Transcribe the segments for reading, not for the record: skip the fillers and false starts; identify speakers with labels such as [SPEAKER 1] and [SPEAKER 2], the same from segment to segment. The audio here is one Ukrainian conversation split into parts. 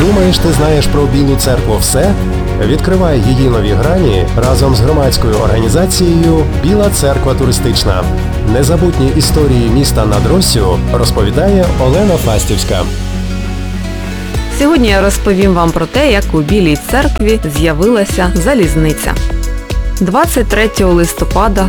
[SPEAKER 1] Думаєш, ти знаєш про Білу церкву все? Відкривай її нові грані разом з громадською організацією «Біла церква туристична». Незабутні історії міста над Россю розповідає Олена Фастівська.
[SPEAKER 2] Сьогодні я розповім вам про те, як у Білій церкві з'явилася залізниця. 23 листопада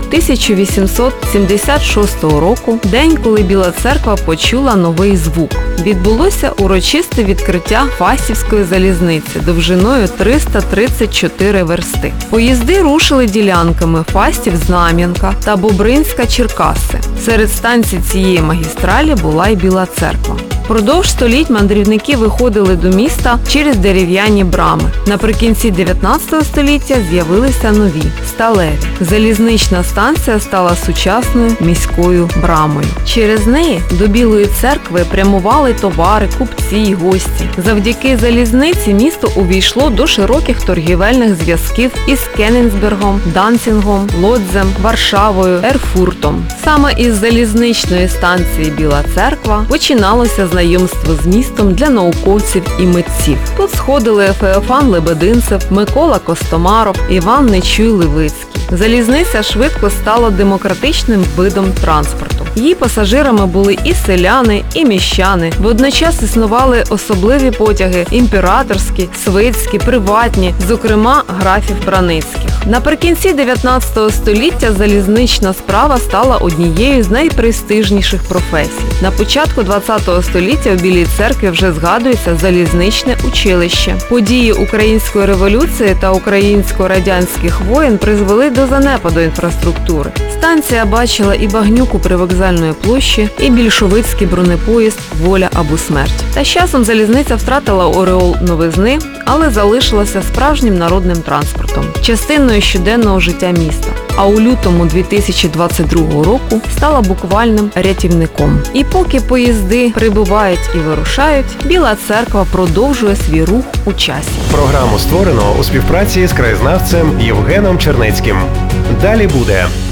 [SPEAKER 2] 1876 року, день, коли Біла церква почула новий звук, відбулося урочисте відкриття Фастівської залізниці довжиною 334 версти. Поїзди рушили ділянками Фастів-Знам'янка та Бобринська-Черкаси. Серед станцій цієї магістралі була й Біла церква. Впродовж століть мандрівники виходили до міста через дерев'яні брами. Наприкінці 19 століття з'явилися нові – сталеві. Залізнична станція стала сучасною міською брамою. Через неї до Білої церкви прямували товари, купці й гості. Завдяки залізниці місто увійшло до широких торгівельних зв'язків із Кенігсбергом, Данцигом, Лодзем, Варшавою, Ерфуртом. Саме із залізничної станції Біла церква починалося знайомство з містом для науковців і митців. Тут сходили Феофан Лебединцев, Микола Костомаров, Іван Нечуй-Левицький. Залізниця швидко стала демократичним видом транспорту. Її пасажирами були і селяни, і міщани. Водночас існували особливі потяги – імператорські, свитські, приватні, зокрема графів Браницьких. Наприкінці 19 століття залізнична справа стала однією з найпрестижніших професій. На початку 20 століття в Білій церкві вже згадується залізничне училище. Події Української революції та українсько-радянських воєн призвели до занепаду інфраструктури. Станція бачила і багнюку привокзальної площі, і більшовицький бронепоїзд «Воля або смерть». Та з часом залізниця втратила ореол новизни, але залишилася справжнім народним транспортом, частиною щоденного життя міста. А у лютому 2022 року стала буквальним рятівником. І поки поїзди прибувають і вирушають, Біла церква продовжує свій рух у часі.
[SPEAKER 1] Програму створено у співпраці з краєзнавцем Євгеном Чернецьким. Далі буде.